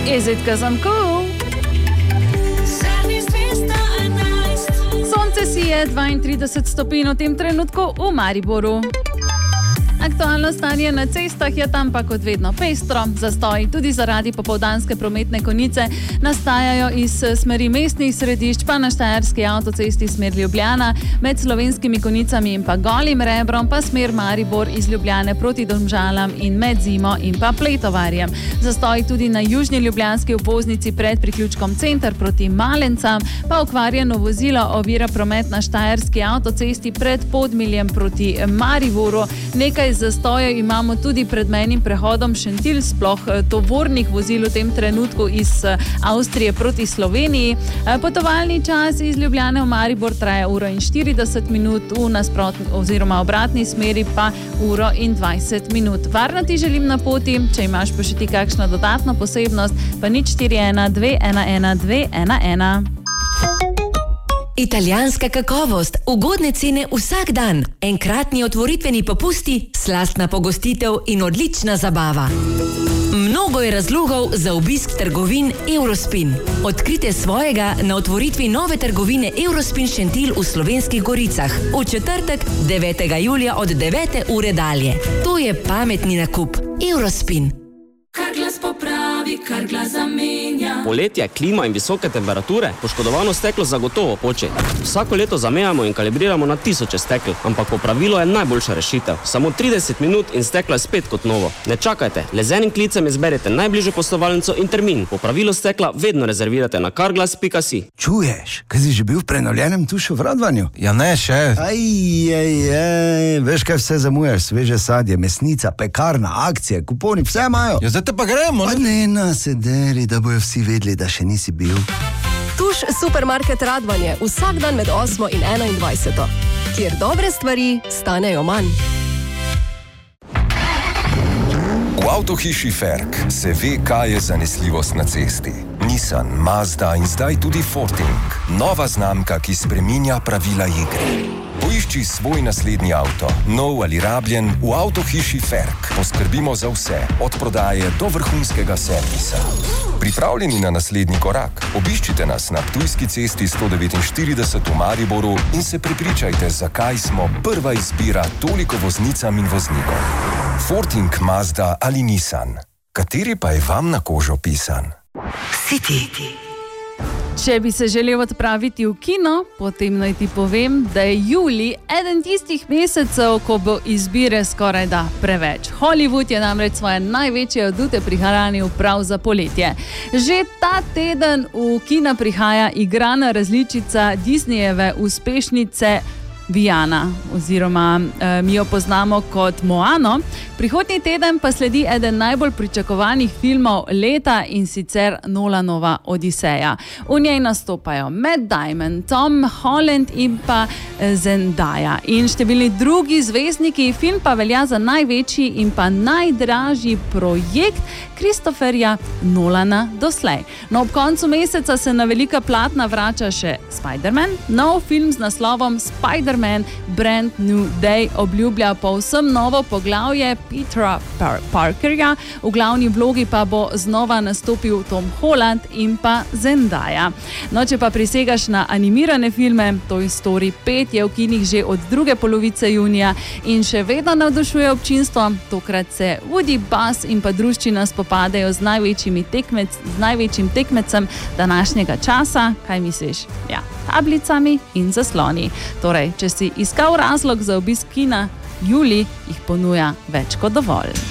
Is it 'cause I'm cool? Sonce sije 32 stopinj v tem trenutku v Mariboru. Aktualno stanje na cestah je tam pa kot vedno pestro. Zastoji tudi zaradi popoldanske prometne konice nastajajo iz smeri mestnih središč, pa na Štajerski avtocesti smer Ljubljana, med slovenskimi konicami in pa Golim Rebrom, pa smer Maribor iz Ljubljane proti Domžalam in med Zimo in pa Pletovarjem. Zastoji tudi na južni ljubljanski obvoznici pred priključkom Center proti Malencam, pa okvarjeno vozilo ovira promet na Štajerski avtocesti pred Podmiljem proti Mariboru. Nekaj zastojev imamo tudi pred mejnim prehodom Šentilj, sploh tovornih vozil v tem trenutku iz Avstrije proti Sloveniji. Potovalni čas iz Ljubljane v Maribor traja 1:40 minut, v nasprotni oziroma obratni smeri pa 1:20 minut. Varno ti želim na poti, če imaš pa še ti kakšno dodatno posebnost, pa 041 211 211. Italijanska kakovost, ugodne cene vsak dan, enkratni otvoritveni popusti, slastna pogostitev in odlična zabava. Mnogo je razlogov za obisk trgovin Eurospin. Odkrite svojega na otvoritvi nove trgovine Eurospin Šentilj v Slovenskih Goricah v četrtek 9. julija od 9. ure dalje. To je pametni nakup. Eurospin. Kar glas popravi, kar glas zamenja. Poletje, klima in visoke temperature, poškodovano steklo zagotovo poči. Vsako leto zamejamo in kalibriramo na tisoče stekel, ampak popravilo je najboljša rešitev. Samo 30 minut in steklo je spet kot novo. Ne čakajte, le z enim klicem izberete najbližjo poslovalnico in termin. Popravilo stekla vedno rezervirate na carglass.si. Čuješ, kaj si že bil v prenovljenem Tušu v Radvanju? Ja ne, še. Veš kaj vse zamujaš, sveže sadje, mesnica, pekarna, akcije, kuponi, vse imajo. Ja, zdaj te pa gremo, ne? Pa ne, sederi, da bojo vsi vedeli, da še nisi bil. Tuš Supermarket Radvanje, vsak dan med 8 in 21. Kjer dobre stvari stanejo manj. V avtohiši Ferk se ve, kaj je zanesljivost na cesti. Nissan, Mazda in zdaj tudi Forting. Nova znamka, ki spreminja pravila igre. Poišči svoj naslednji avto, nov ali rabljen, v avtohiši Ferk. Poskrbimo za vse, od prodaje do vrhunskega servisa. Pripravljeni na naslednji korak? Obiščite nas na Ptujski cesti 149 v Mariboru in se prepričajte, zakaj smo prva izbira toliko voznicam in voznikom. Forting, Mazda ali Nissan. Kateri pa je vam na kožo pisan? City. Če bi se želel odpraviti v kino, potem naj ti povem, da je julij eden tistih mesecev, ko bo izbire skoraj da preveč. Hollywood je namreč svoje največje adute prihranil prav za poletje. Že ta teden v kina prihaja igrana različica Disneyjeve uspešnice Vijana, oziroma mi jo poznamo kot Moano. Prihodnji teden pa sledi eden najbolj pričakovanih filmov leta, in sicer Nolanova Odiseja. V njej nastopajo Matt Damon, Tom Holland in pa Zendaya in številni drugi zvezdniki. Film pa velja za največji in pa najdražji projekt Christopherja Nolana doslej. No, ob koncu meseca se na velika platna vrača še Spider-Man. Nov film z naslovom Spider-Man Brand New Day obljublja povsem novo poglavje Petera Parkerja. V glavni vlogi pa bo znova nastopil Tom Holland in pa Zendaya. No, če pa prisegaš na animirane filme, Toy Story 5 je v kinih že od druge polovice junija in še vedno navdušuje občinstvo. Tokrat se Woody, Buzz in pa druščina spopadajo z največjim tekmecem današnjega časa. Kaj misliš? Ja, tablicami in zasloni. Torej, če si iskal razlog za obisk kina, julij jih ponuja več kot dovolj.